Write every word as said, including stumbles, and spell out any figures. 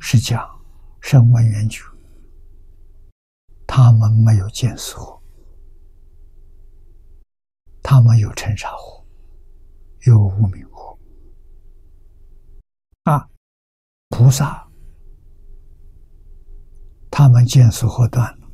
是讲声闻缘觉，他们没有见思惑，他们有尘沙惑，有无明惑。啊，菩萨他们见思惑断了，